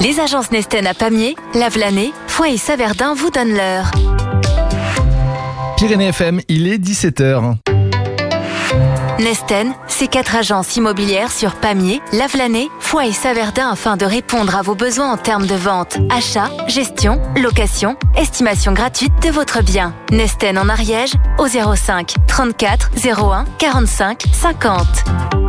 Les agences Nesten à Pamiers, Lavelanet, Foix et Saverdin vous donnent l'heure. Pyrénées FM, il est 17h. Nesten, c'est 4 agences immobilières sur Pamiers, Lavelanet, Foix et Saverdin afin de répondre à vos besoins en termes de vente, achat, gestion, location, estimation gratuite de votre bien. Nesten en Ariège au 05 34 01 45 50.